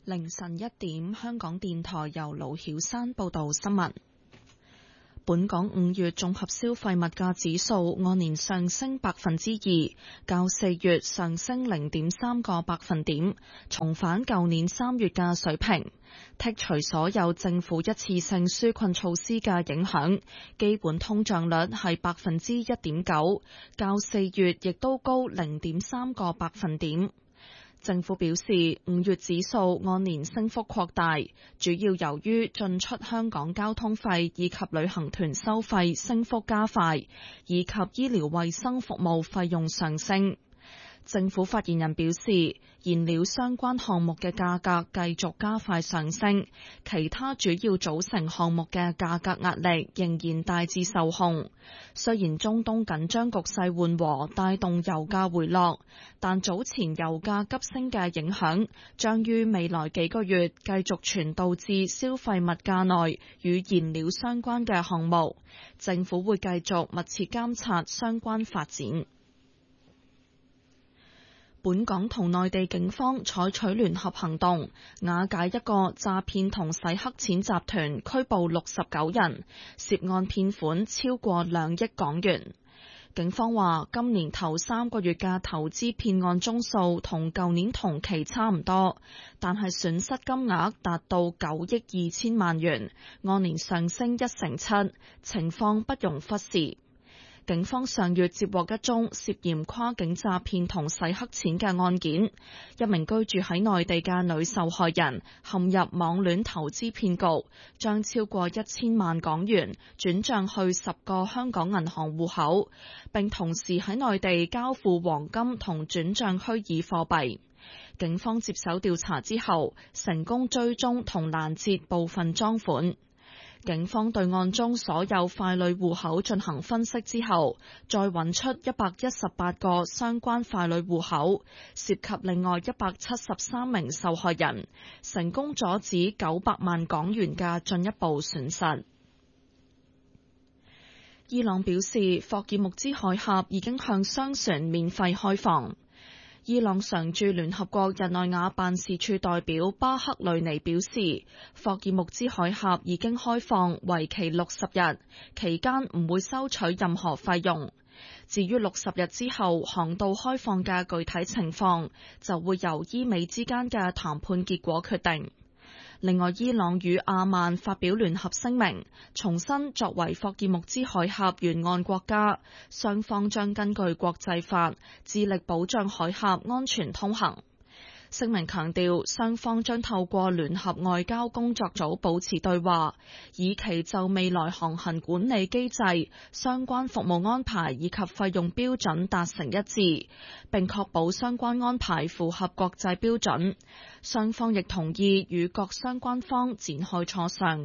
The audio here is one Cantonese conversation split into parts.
凌晨1點，香港電台由盧曉山報道新聞。本港5月綜合消費物價指數按年上升2%，較4月上升0.3個百分點，重返舊年3月嘅水平。剔除所有政府一次性紓困措施嘅影響，基本通脹率係1.9%，較4月亦都高0.3個百分點。政府表示，5月指數按年升幅擴大，主要由於進出香港交通費以及旅行團收費升幅加快，以及醫療衛生服務費用上升。政府發言人表示，燃料相關項目嘅價格繼續加快上升，其他主要組成項目嘅價格壓力仍然大致受控。雖然中東緊張局勢緩和帶動油價回落，但早前油價急升嘅影響將於未來幾個月繼續傳導至消費物價內與燃料相關嘅項目。政府會繼續密切監察相關發展。本港同內地警方採取聯合行動，瓦解一個詐騙同洗黑錢集團，拘捕69人，涉案騙款超過2億港元。警方話，今年頭3個月嘅投資騙案宗數同舊年同期差唔多，但係損失金額達到9億2千萬元，按年上升7%，情況不容忽視。警方上月接獲一宗涉嫌跨境詐騙同洗黑錢嘅案件，一名居住喺內地嘅女受害人陷入網戀投資騙局，將超過1000萬港元轉賬去10個香港銀行戶口，並同時喺內地交付黃金同轉賬虛擬貨幣。警方接手調查之後，成功追蹤同攔截部分贓款。警方對案中所有傀儡戶口進行分析之後，再揾出118個相關傀儡戶口，涉及另外173名受害人，成功阻止900萬港元嘅進一步損失。伊朗表示，霍爾木茲海峽已經向商船免費開放。伊朗常駐聯合國日內瓦辦事處代表巴克雷尼表示，霍爾木茲海峽已經開放，為期60日，期間唔會收取任何費用。至於60日之後航道開放嘅具體情況，就會由伊美之間嘅談判結果決定。另外，伊朗與阿曼發表聯合聲明，重申作為霍爾木茲海峽沿岸國家，雙方將根據國際法致力保障海峽安全通行。聲明強調，雙方將透過聯合外交工作組保持對話，以期就未來航行管理機制、相關服務安排以及費用標準達成一致，並確保相關安排符合國際標準。雙方亦同意與各相關方展開磋商。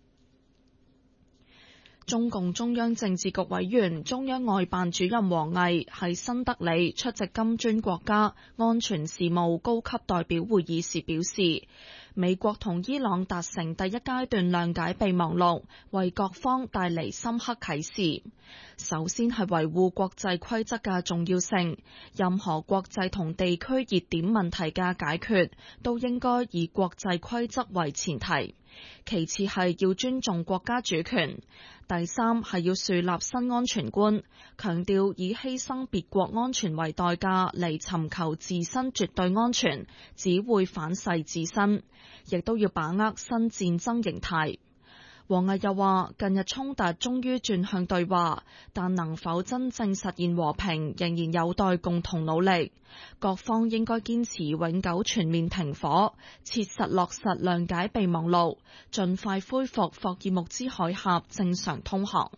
中共中央政治局委員、中央外辦主任王毅喺新德里出席金磚國家安全事務高級代表會議時表示，美國同伊朗達成第一階段諒解備忘錄，為各方帶嚟深刻啟示。首先係維護國際規則嘅重要性，任何國際同地區熱點問題嘅解決，都應該以國際規則為前提。其次係要尊重國家主權，第三係要樹立新安全觀，強調以犧牲別國安全為代價嚟尋求自身絕對安全，只會反噬自身，亦都要把握新戰爭形態。王毅又話，近日衝突終於轉向對話，但能否真正實現和平，仍然有待共同努力。各方應該堅持永久全面停火，切實落實諒解備忘錄，盡快恢復霍爾木茲海峽正常通航。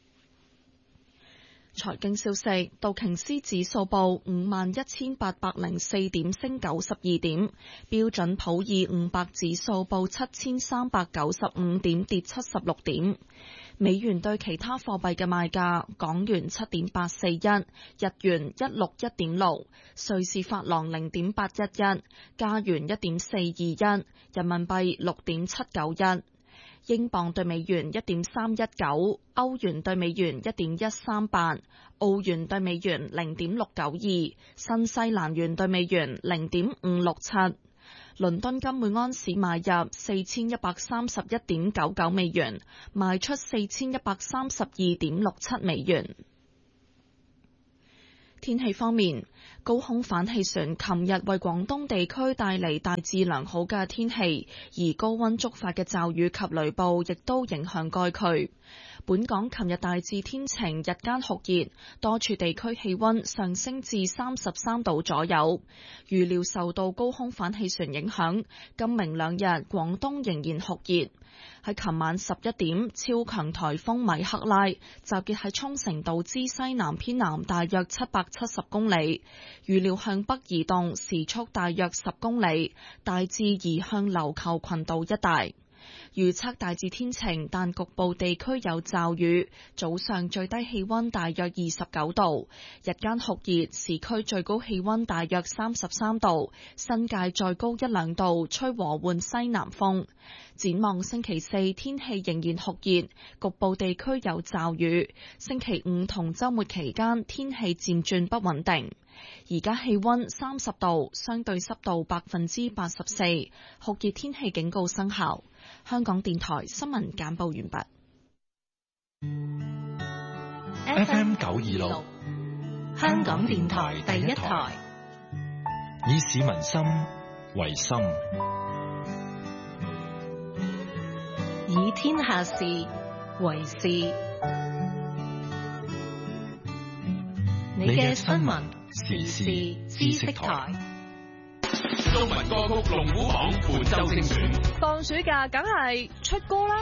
財經消息，道瓊斯指數報51,804點，升92點；標準普爾500指數報7,395點，跌76點。美元對其他貨幣嘅賣價：港元7.841，日元161.6，瑞士法郎0.811，加元1.421，人民幣6.791。英鎊對美元1.319，歐元對美元1.138，澳元對美元0.692，新西蘭元對美元0.567。 倫敦金每安士買入4131.99美元，賣出4132.67美元。天氣方面，高空反氣旋琴日為廣東地區帶嚟大致良好嘅天氣，而高溫觸發嘅驟雨及雷暴亦都影響該區。本港琴日大致天晴，日間酷熱，多處地區氣溫上升至33度左右。預料受到高空反氣旋影響，今明兩日廣東仍然酷熱。喺琴晚11點，超強颱風米克拉集結喺沖繩島之西南偏南大約770公里，預料向北移動，時速大約10公里，大致移向琉球群島一帶。預測大致天晴，但局部地區有驟雨。早上最低氣溫大約29度，日間酷熱，市區最高氣溫大約33度，新界再高1-2度，吹和緩西南風。展望星期四天氣仍然酷熱，局部地區有驟雨。星期五同週末期間天氣漸轉不穩定。而家氣溫30度，相對濕度84%，酷熱天氣警告生效。香港電台新聞簡報完畢。 FM 926，香港電台第一台，以市民心為心， 以天下事為事。你嘅新聞時事知識台。 中文歌曲龍虎榜本周精選。 放暑假梗係出歌啦！